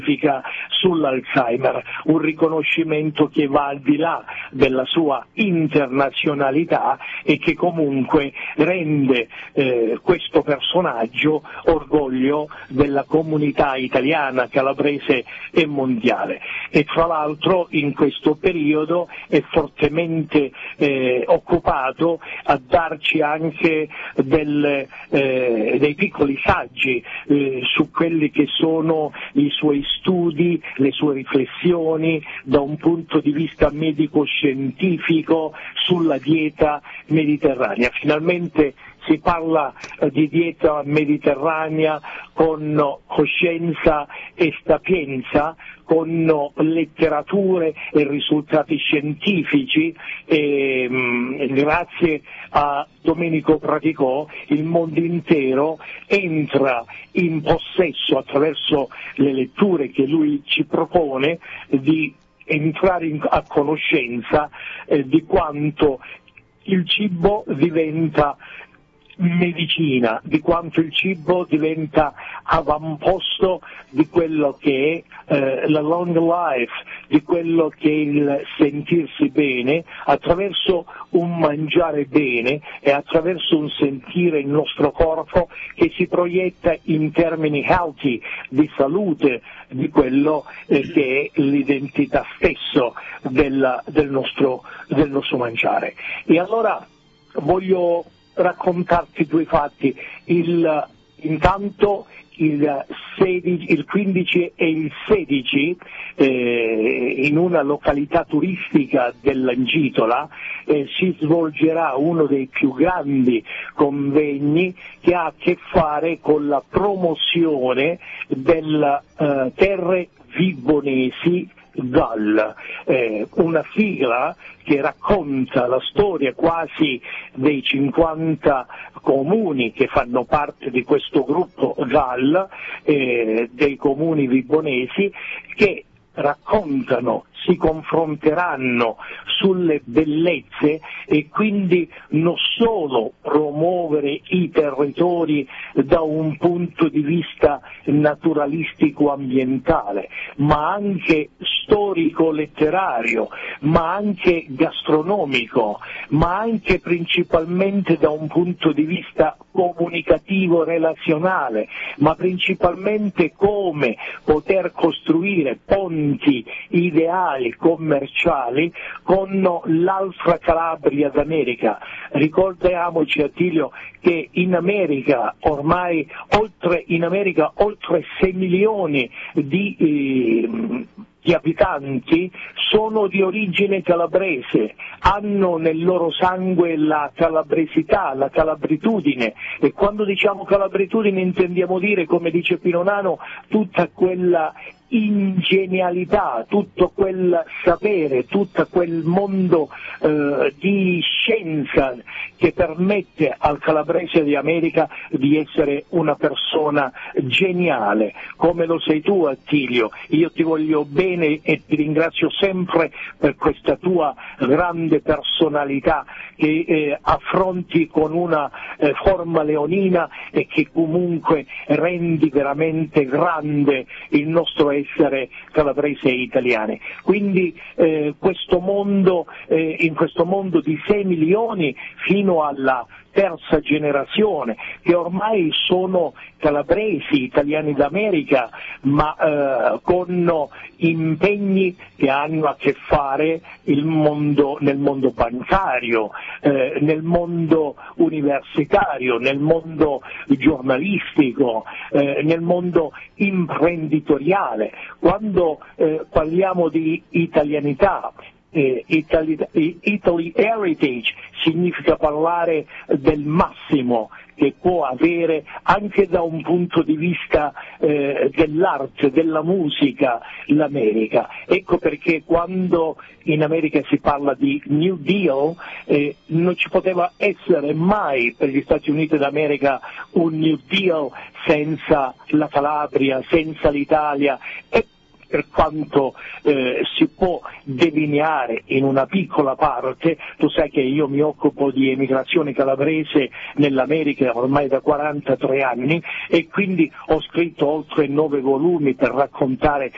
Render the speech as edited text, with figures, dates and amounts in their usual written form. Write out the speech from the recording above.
sull'Alzheimer, un riconoscimento che va al di là della sua internazionalità e che comunque rende questo personaggio orgoglio della comunità italiana, calabrese e mondiale. E tra l'altro in questo periodo è fortemente occupato a darci anche dei piccoli saggi su quelli che sono i suoi studi, le sue riflessioni da un punto di vista medico-scientifico sulla dieta mediterranea. Finalmente si parla di dieta mediterranea con coscienza e sapienza, con letterature e risultati scientifici e grazie a Domenico Praticò il mondo intero entra in possesso, attraverso le letture che lui ci propone, di entrare a conoscenza di quanto il cibo diventa medicina, di quanto il cibo diventa avamposto di quello che è la long life, di quello che è il sentirsi bene attraverso un mangiare bene e attraverso un sentire il nostro corpo che si proietta in termini healthy, di salute, di quello che è l'identità stesso del nostro mangiare. E allora voglio raccontarti due fatti. Intanto il 15 e il 16 in una località turistica dell'Angitola si svolgerà uno dei più grandi convegni che ha a che fare con la promozione delle terre vibonesi GAL, una sigla che racconta la storia quasi dei 50 comuni che fanno parte di questo gruppo GAL, dei comuni vibonesi, che raccontano, si confronteranno sulle bellezze e quindi non solo promuovere i territori da un punto di vista naturalistico ambientale, ma anche storico-letterario, ma anche gastronomico, ma anche principalmente da un punto di vista comunicativo relazionale, ma principalmente come poter costruire ponti ideali commerciali con l'altra Calabria d'America. Ricordiamoci, Attilio, che in America oltre 6 milioni di abitanti sono di origine calabrese, hanno nel loro sangue la calabresità, la calabritudine, e quando diciamo calabritudine intendiamo dire, come dice Pino Nano, tutta quella ingenialità, tutto quel sapere, tutto quel mondo di scienza che permette al calabrese di America di essere una persona geniale, come lo sei tu, Attilio. Io ti voglio bene e ti ringrazio sempre per questa tua grande personalità che affronti con una forma leonina e che comunque rendi veramente grande il nostro essere calabrese e italiani. Quindi in questo mondo di 6 milioni fino alla terza generazione, che ormai sono calabresi, italiani d'America, ma con impegni che hanno a che fare nel mondo bancario, nel mondo universitario, nel mondo giornalistico, nel mondo imprenditoriale. Quando parliamo di italianità, Italy Heritage significa parlare del massimo che può avere anche da un punto di vista dell'arte, della musica, l'America. Ecco perché quando in America si parla di New Deal non ci poteva essere mai per gli Stati Uniti d'America un New Deal senza la Calabria, senza l'Italia. E per quanto si può delineare in una piccola parte, tu sai che io mi occupo di emigrazione calabrese nell'America ormai da 43 anni e quindi ho scritto oltre 9 volumi per raccontare